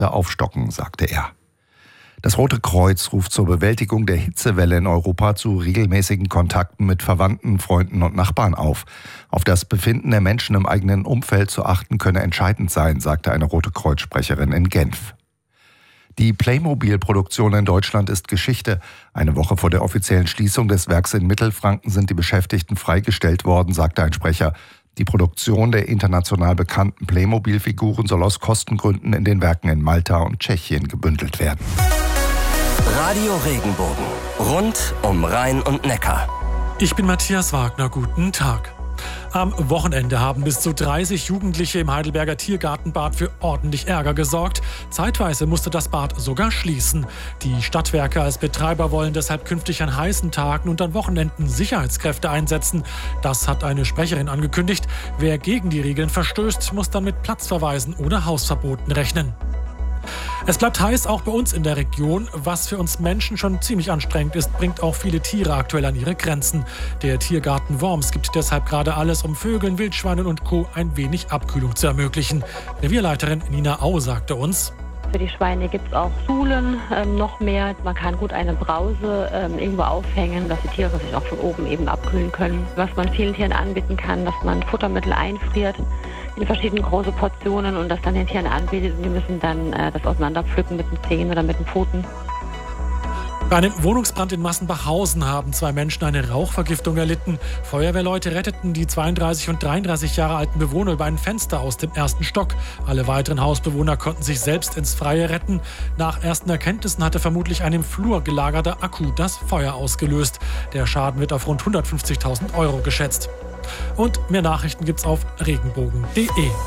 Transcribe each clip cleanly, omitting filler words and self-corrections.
aufstocken, sagte er. Das Rote Kreuz ruft zur Bewältigung der Hitzewelle in Europa zu regelmäßigen Kontakten mit Verwandten, Freunden und Nachbarn auf. Auf das Befinden der Menschen im eigenen Umfeld zu achten könne entscheidend sein, sagte eine Rote Kreuz-Sprecherin in Genf. Die Playmobil-Produktion in Deutschland ist Geschichte. Eine Woche vor der offiziellen Schließung des Werks in Mittelfranken sind die Beschäftigten freigestellt worden, sagte ein Sprecher. Die Produktion der international bekannten Playmobil-Figuren soll aus Kostengründen in den Werken in Malta und Tschechien gebündelt werden. Radio Regenbogen. Rund um Rhein und Neckar. Ich bin Matthias Wagner. Guten Tag. Am Wochenende haben bis zu 30 Jugendliche im Heidelberger Tiergartenbad für ordentlich Ärger gesorgt. Zeitweise musste das Bad sogar schließen. Die Stadtwerke als Betreiber wollen deshalb künftig an heißen Tagen und an Wochenenden Sicherheitskräfte einsetzen. Das hat eine Sprecherin angekündigt. Wer gegen die Regeln verstößt, muss dann mit Platzverweisen oder Hausverboten rechnen. Es bleibt heiß, auch bei uns in der Region. Was für uns Menschen schon ziemlich anstrengend ist, bringt auch viele Tiere aktuell an ihre Grenzen. Der Tiergarten Worms gibt deshalb gerade alles, um Vögeln, Wildschweinen und Co. ein wenig Abkühlung zu ermöglichen. Revierleiterin Nina Au sagte uns: Für die Schweine gibt es auch Suhlen, noch mehr. Man kann gut eine Brause irgendwo aufhängen, dass die Tiere sich auch von oben eben abkühlen können. Was man vielen Tieren anbieten kann, dass man Futtermittel einfriert in verschiedene große Portionen und das dann den Tieren anbietet. Und die müssen dann das auseinanderpflücken mit den Zehen oder mit den Pfoten. Bei einem Wohnungsbrand in Massenbachhausen haben 2 Menschen eine Rauchvergiftung erlitten. Feuerwehrleute retteten die 32 und 33 Jahre alten Bewohner über ein Fenster aus dem 1. Stock. Alle weiteren Hausbewohner konnten sich selbst ins Freie retten. Nach ersten Erkenntnissen hatte vermutlich ein im Flur gelagerter Akku das Feuer ausgelöst. Der Schaden wird auf rund 150.000 € geschätzt. Und mehr Nachrichten gibt's auf regenbogen.de.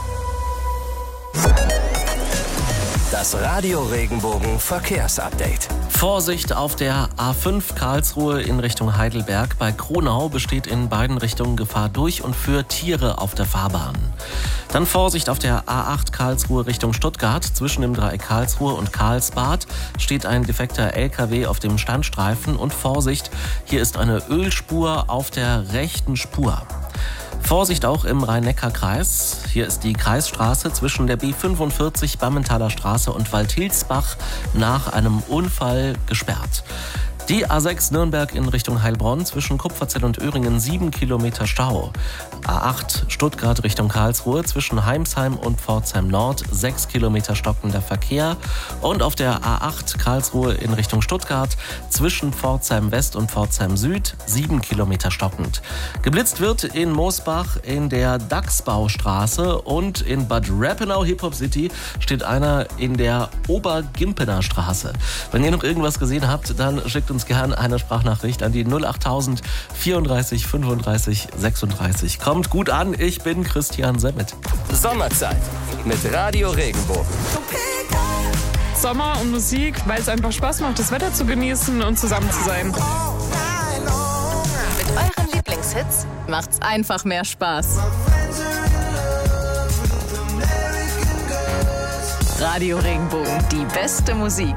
Das Radio Regenbogen Verkehrsupdate. Vorsicht auf der A5 Karlsruhe in Richtung Heidelberg. Bei Kronau besteht in beiden Richtungen Gefahr durch und für Tiere auf der Fahrbahn. Dann Vorsicht auf der A8 Karlsruhe Richtung Stuttgart. Zwischen dem Dreieck Karlsruhe und Karlsbad steht ein defekter LKW auf dem Standstreifen. Und Vorsicht, hier ist eine Ölspur auf der rechten Spur. Vorsicht auch im Rhein-Neckar-Kreis. Hier ist die Kreisstraße zwischen der B45 Bammentaler Straße und Waldhilsbach nach einem Unfall gesperrt. Die A6 Nürnberg in Richtung Heilbronn zwischen Kupferzell und Öhringen 7 Kilometer Stau. A8 Stuttgart Richtung Karlsruhe zwischen Heimsheim und Pforzheim Nord 6 Kilometer stockender Verkehr. Und auf der A8 Karlsruhe in Richtung Stuttgart zwischen Pforzheim West und Pforzheim Süd 7 Kilometer stockend. Geblitzt wird in Moosbach in der Dachsbaustraße und in Bad Rappenau Hip-Hop City steht einer in der Obergimpener Straße. Wenn ihr noch irgendwas gesehen habt, dann schickt uns gerne eine Sprachnachricht an die 08000 34 35 36. Kommt gut an, ich bin Christian Semmet. Sommerzeit mit Radio Regenbogen. Sommer und Musik, weil es einfach Spaß macht, das Wetter zu genießen und zusammen zu sein. Mit euren Lieblingshits macht's einfach mehr Spaß. Radio Regenbogen, die beste Musik.